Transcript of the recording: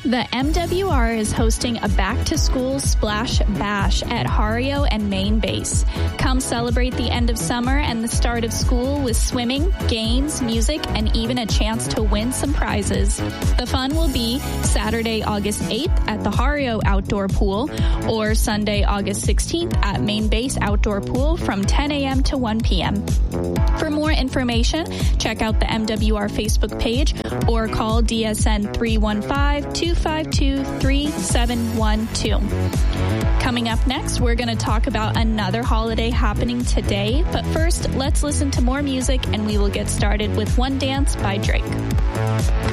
The MWR is hosting a back-to-school splash bash at Hario and Main Base. Come celebrate the end of summer and the start of school with swimming, games, music, and even a chance to win some prizes. The fun will be Saturday, August 8th at the Hario Outdoor Pool or Sunday, August 16th at Main Base Outdoor Pool from 10 a.m. to 1 p.m. For more information, check out the MWR Facebook page or call DSN 315-252-3712. Coming up next, we're going to talk about another holiday happening today. But first, let's listen to more music and we will get started with One Dance by Drake.